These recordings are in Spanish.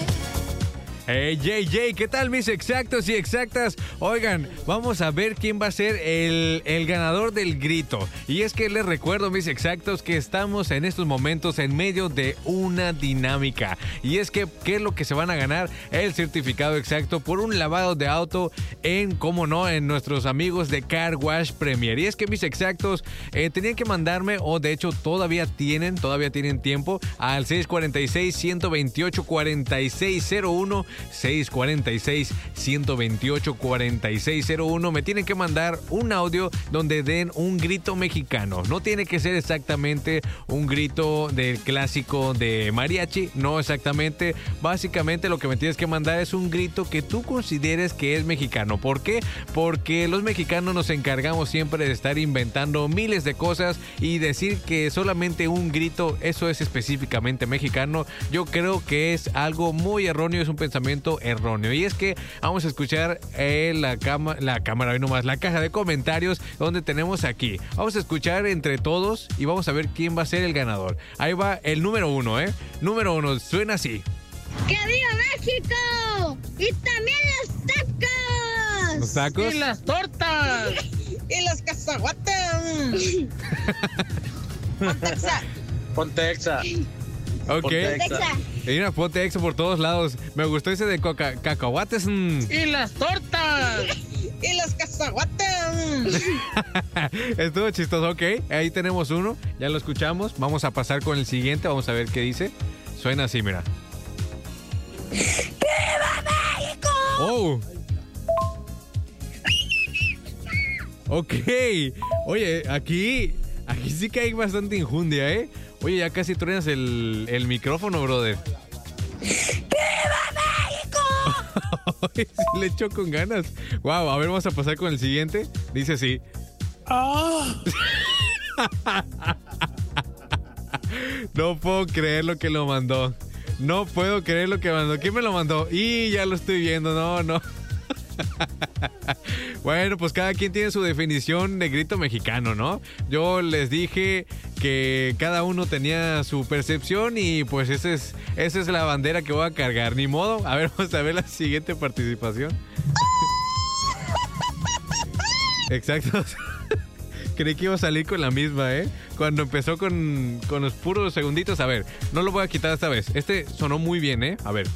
Hey, ¿qué tal mis exactos y exactas? Oigan, vamos a ver quién va a ser el ganador del grito. Y es que les recuerdo, mis exactos, que estamos en estos momentos en medio de una dinámica. Y es que, ¿qué es lo que se van a ganar? El certificado exacto por un lavado de auto en, cómo no, en nuestros amigos de Car Wash Premier. Y es que mis exactos tenían que mandarme, o de hecho todavía tienen tiempo, al 646-128-4601. 646-128-4601. Me tienen que mandar un audio donde den un grito mexicano. No tiene que ser exactamente un grito del clásico de mariachi, no exactamente. Básicamente lo que me tienes que mandar es un grito que tú consideres que es mexicano. ¿Por qué? Porque los mexicanos nos encargamos siempre de estar inventando miles de cosas y decir que solamente un grito, eso es específicamente mexicano. Yo creo que es algo muy erróneo, es un pensamiento erróneo. Y es que vamos a escuchar la cámara, nomás, la caja de comentarios donde tenemos aquí. Vamos a escuchar entre todos y vamos a ver quién va a ser el ganador. Ahí va el número 1, Número 1, suena así. ¡Que viva México! ¡Y también los tacos! ¿Los tacos? ¡Y las tortas! ¡Y los cacahuates! Ponte exa. Ok. Hay una Ponte Exa por todos lados. Me gustó ese de cacahuates. ¡Y las tortas! ¡Y los cacahuates! Estuvo chistoso, ok. Ahí tenemos uno. Ya lo escuchamos. Vamos a pasar con el siguiente. Vamos a ver qué dice. Suena así, mira. ¡Viva México! ¡Oh! Ok. Oye, aquí sí que hay bastante injundia, Oye, ya casi truenas el micrófono, brother. ¡Viva México! Sí, le echó con ganas. Wow, a ver, vamos a pasar con el siguiente. Dice así. No puedo creer lo que lo mandó. No puedo creer lo que mandó. ¿Quién me lo mandó? Y ya lo estoy viendo. No. Bueno, pues cada quien tiene su definición de grito mexicano, ¿no? Yo les dije que cada uno tenía su percepción y pues esa es la bandera que voy a cargar. Ni modo. A ver, vamos a ver la siguiente participación. Exacto. Creí que iba a salir con la misma, Cuando empezó con los puros segunditos. A ver, no lo voy a quitar esta vez. Este sonó muy bien, A ver.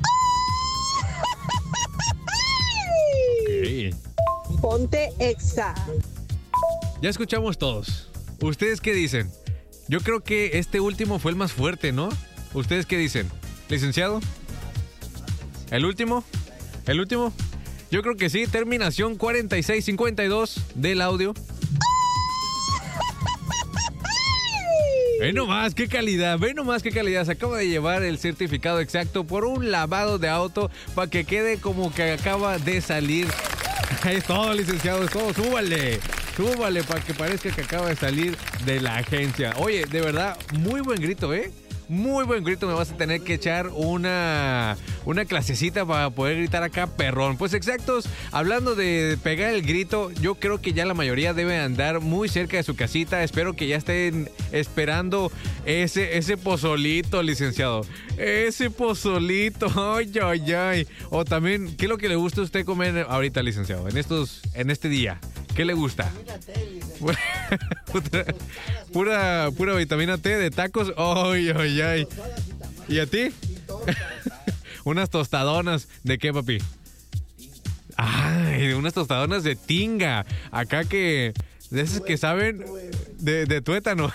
Okay. Ponte exa. Ya escuchamos todos. ¿Ustedes qué dicen? Yo creo que este último fue el más fuerte, ¿no? ¿Ustedes qué dicen? ¿Licenciado? ¿El último? ¿El último? Yo creo que sí. Terminación 4652 del audio. Ve nomás, qué calidad. Se acaba de llevar el certificado exacto por un lavado de auto para que quede como que acaba de salir. Es todo, licenciado, es todo. Súbale para que parezca que acaba de salir de la agencia. Oye, de verdad, muy buen grito, Muy buen grito. Me vas a tener que echar una clasecita para poder gritar acá, perrón. Pues exactos, hablando de pegar el grito, yo creo que ya la mayoría debe andar muy cerca de su casita. Espero que ya estén esperando ese pozolito, licenciado. Ese pozolito, ay. O también, ¿qué es lo que le gusta a usted comer ahorita, licenciado? En este día, ¿qué le gusta? Pura vitamina T de tacos. Ay. ¿Y a ti? Unas tostadonas. ¿De qué, papi? Ay, unas tostadonas de tinga. Acá que... De esos que saben de tuétano.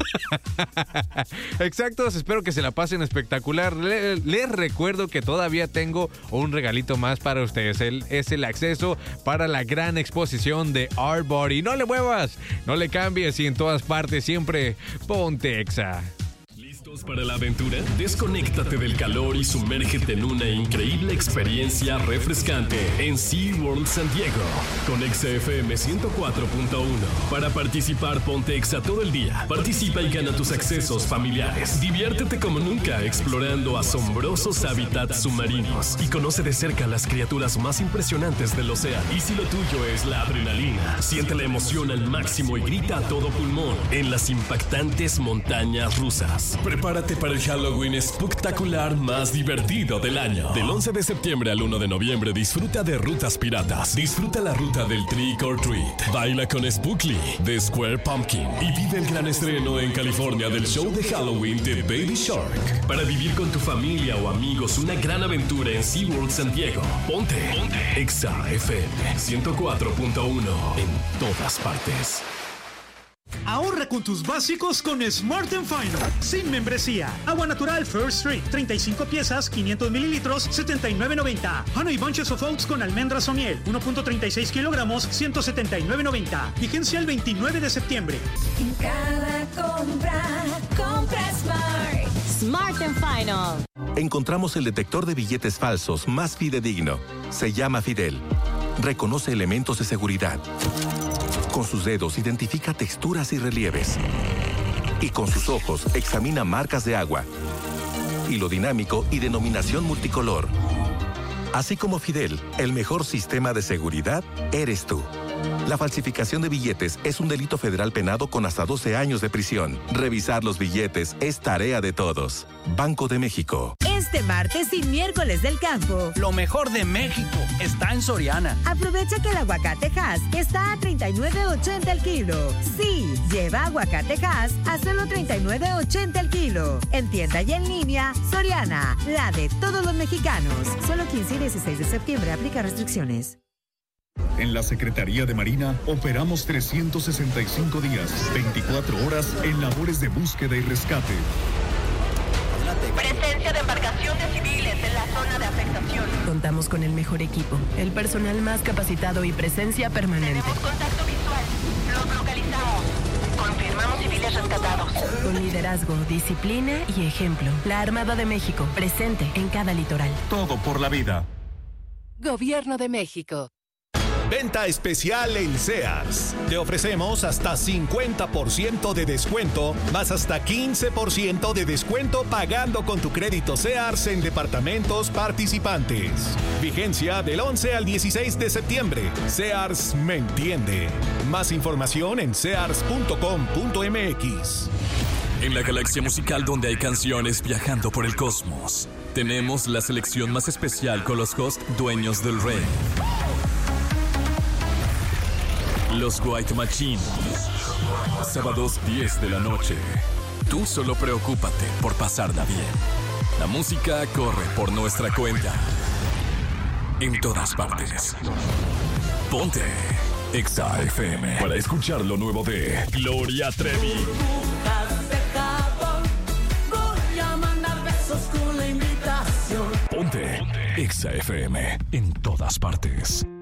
Exactos, espero que se la pasen espectacular. Les recuerdo que todavía tengo un regalito más para ustedes. Es el acceso para la gran exposición de Art Body. No le muevas, no le cambies y en todas partes siempre ponte Exa. ¿Listos para la aventura? Desconéctate del calor y sumérgete en una increíble experiencia refrescante en SeaWorld San Diego con Exa FM 104.1. Para participar, ponte Exa todo el día. Participa y gana tus accesos familiares. Diviértete como nunca explorando asombrosos hábitats submarinos y conoce de cerca las criaturas más impresionantes del océano. Y si lo tuyo es la adrenalina, siente la emoción al máximo y grita a todo pulmón en las impactantes montañas rusas. Prepárate Prepárate para el Halloween espectacular más divertido del año. Del 11 de septiembre al 1 de noviembre disfruta de rutas piratas. Disfruta la ruta del Trick or Treat. Baila con Spookly de Square Pumpkin. Y vive el gran estreno en California del show de Halloween de Baby Shark. Para vivir con tu familia o amigos una gran aventura en SeaWorld San Diego. Ponte Exa FM 104.1 en todas partes. Ahorra con tus básicos con Smart & Final. Sin membresía. Agua natural First Street, 35 piezas, 500 mililitros, $79.90. Honey Bunches of Oats con almendras o miel, 1.36 kilogramos, $179.90. Vigencia el 29 de septiembre. En cada compra Smart. Smart & Final. Encontramos el detector de billetes falsos más fidedigno. Se llama Fidel. Reconoce elementos de seguridad. Con sus dedos identifica texturas y relieves. Y con sus ojos examina marcas de agua, hilo dinámico y denominación multicolor. Así como Fidel, el mejor sistema de seguridad eres tú. La falsificación de billetes es un delito federal penado con hasta 12 años de prisión. Revisar los billetes es tarea de todos. Banco de México. Este martes y miércoles del campo. Lo mejor de México está en Soriana. Aprovecha que el aguacate Hass está a $39.80 el kilo. Sí, lleva aguacate Hass a solo $39.80 el kilo. En tienda y en línea, Soriana, la de todos los mexicanos. Solo 15 y 16 de septiembre aplica restricciones. En la Secretaría de Marina operamos 365 días, 24 horas en labores de búsqueda y rescate. Presencia de embarcaciones civiles en la zona de afectación. Contamos con el mejor equipo, el personal más capacitado y presencia permanente. Tenemos contacto visual. Los localizamos. Confirmamos civiles rescatados. Con liderazgo, disciplina y ejemplo. La Armada de México, presente en cada litoral. Todo por la vida. Gobierno de México. Venta especial en Sears. Te ofrecemos hasta 50% de descuento, más hasta 15% de descuento pagando con tu crédito Sears en departamentos participantes. Vigencia del 11 al 16 de septiembre. Sears me entiende. Más información en sears.com.mx. En la galaxia musical donde hay canciones viajando por el cosmos, tenemos la selección más especial con los hosts dueños del rey. Los White Machine. Sábados 10 de la noche. Tú solo preocúpate por pasarla bien. La música corre por nuestra cuenta. En todas partes. Ponte Exa FM para escuchar lo nuevo de Gloria Trevi. Voy a mandar besos con la invitación. Ponte Exa FM en todas partes.